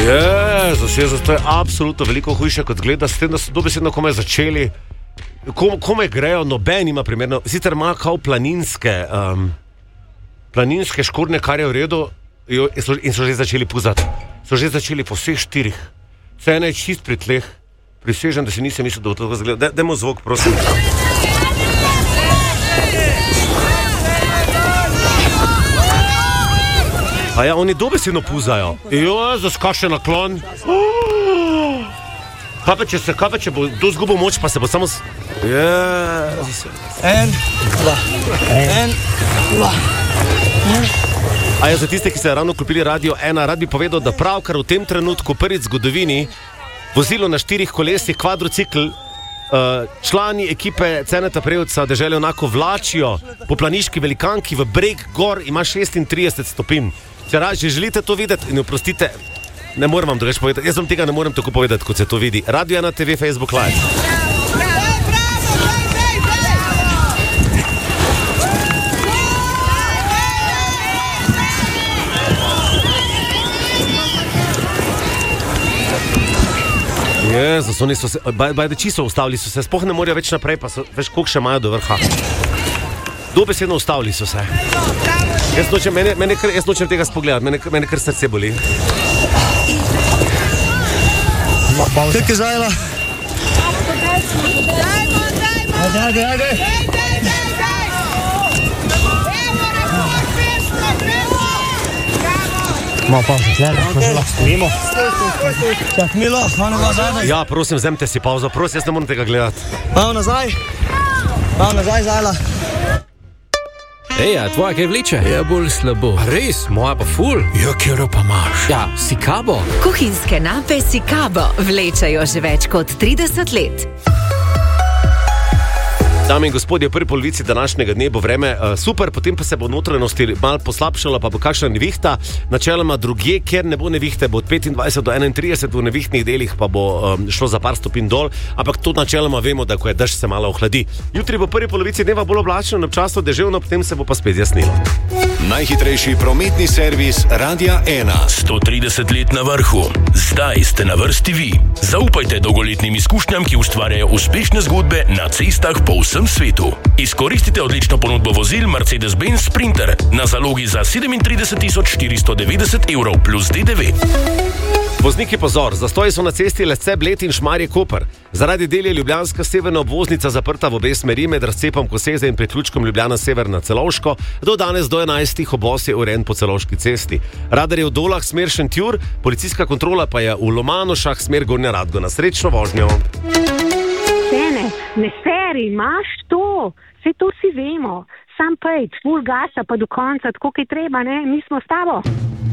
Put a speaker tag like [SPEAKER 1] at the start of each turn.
[SPEAKER 1] Jezus, to je absolutno veliko hujše, kot gleda, s tem, da so dobesedno komaj začeli, komaj grejo, noben ima primerno, sicer ima kao planinske škorne, kar je v redu, in so že začeli puzati. So že začeli po vseh 4. Cena je čist pri tleh. Prisežem, da si nisem mislil, da bo to zgledal. Dajmo zvok, prosim. A ja, oni dobesedno puzajo. Jezus, kakšen naklon. Kaj pa če bo to zgubil moč, pa se bo samo... Jezus.
[SPEAKER 2] En, dva.
[SPEAKER 1] A ja, za tiste, ki ste ravno kupili Radio 1, rad bi povedal, da pravkar v tem trenutku prvič v zgodovini vozilo na 4 kolesih, kvadrocikl, člani ekipe Ceneta Prevca dežele onako vlačijo po planiški velikanki v breg gor, ima 36 stopinj. Če želite to videti, in oprostite, ne morem vam drugače povedati, jaz vam tega ne morem tako povedati, kot se to vidi. Radio 1 TV, Facebook Live. Jezus, oni so se, bajdeči so ustavili so se, spoh ne morajo več naprej, pa so, veš, koliko še imajo do vrha. Dobesedno ustavili so se. Jaz nočem tega spogledati, mene kar srce boli.
[SPEAKER 2] Kaj je zajela? Ajde. Malo pauze, lahko stojimo. Čak, Milo, malo nazaj.
[SPEAKER 1] Ja, prosim, vzemite si pauzo, prosim, jaz ne moram tega gledati.
[SPEAKER 2] Malo nazaj, Zajla.
[SPEAKER 3] Ej, a tvoja kaj vleče? Ja, bolj slabo. A res, moja pa ful. Ja, kjero pa imaš? Ja, Sikabo.
[SPEAKER 4] Kuhinjske nape Sikabo vlečajo že več kot 30 let.
[SPEAKER 1] Dame in gospodje, v prvi polovici današnjega dne bo vreme super, potem pa se bo notranjosti malo poslabšala, pa bo kakšna nevihta. Načeloma drugje, kjer ne bo nevihte, bo od 25 do 31, v nevihtnih delih pa bo šlo za par stopinj dol, ampak to načeloma vemo, da ko je dež se malo ohladi. Jutri bo v prvi polovici dneva bolj oblačno, občasno deževno, potem se bo pa spet jasnilo.
[SPEAKER 5] Najhitrejši prometni servis Radia 1.
[SPEAKER 6] 130 let na vrhu. Zdaj ste na vrsti vi. Zaupajte dolgoletnim izkušnjam, ki ustvarjajo uspešne zgodbe na cestah po vsem svetu. Izkoristite odlično ponudbo vozil Mercedes-Benz Sprinter na zalogi za 37.490 evrov plus DDV.
[SPEAKER 1] Vozniki pozor, zastoji so na cesti Lesce, Bled in Šmarje-Koper. Zaradi del je ljubljanska severna obvoznica zaprta v obe smeri med razcepom Koseze in priključkom Ljubljana Sever na Celovško. Do danes do 11. obvoz je urejen po Celovški cesti. Radar je v Dolah smer Šentjur, policijska kontrola pa je v Lomanošah smer Gornja Radgona. Srečno vožnjo.
[SPEAKER 7] Ne seri, imaš to, vse to si vemo. Sam pejč, ful gasa pa do konca, tako kaj treba, ne, mi smo s tabo.